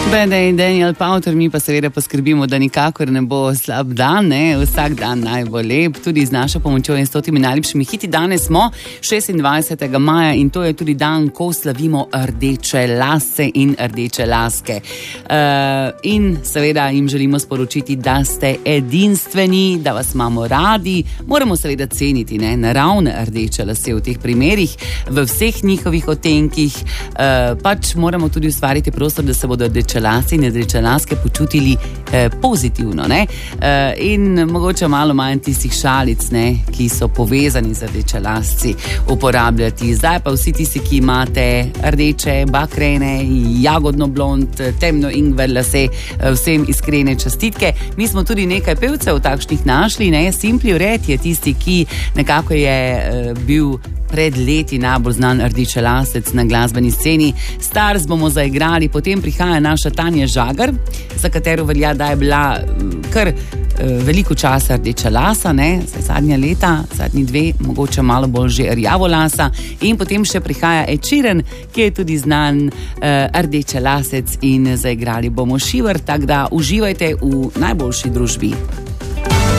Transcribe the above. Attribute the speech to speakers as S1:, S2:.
S1: Bene in Daniel Powter, mi pa seveda poskrbimo, da nikakor ne bo slab dan, ne? Vsak dan naj bo lep, tudi z našo pomočjo in 100 najlepšimi hiti. Danes smo 26. maja in to je tudi dan, ko slavimo rdeče lase in rdeče laske. In seveda jim želimo sporočiti, da ste edinstveni, da vas imamo radi. Moramo seveda ceniti, ne? Naravne rdeče lase v teh primerih, v vseh njihovih odtenkih. Pač moramo tudi ustvariti prostor, da se bodo rdeče lase in rdeče laske počutili pozitivno, ne? In mogoče malo manj tistih šalic, ne, ki so povezani z rdeče lasci, uporabljati. Zdaj pa vsi tisti, ki imate rdeče, bakrene, jagodno blond, temno ingver lase, vsem iskrene čestitke. Mi smo tudi nekaj pevcev takšnih našli, ne? Simply Red je tisti, ki nekako je bil pred leti najbolj znan rdeče lasec na glasbeni sceni. Stars bomo zaigrali, potem prihaja naša Tanja Žagar, za katero velja, da je bila kar veliko časa rdeča lasa, ne, zadnja leta, zadnji dve, mogoče malo bolj že rjavo lasa, in potem še prihaja Ed Sheeran, ki je tudi znan rdeče lasec, in zaigrali bomo Shiver, tako da uživajte v najboljši družbi.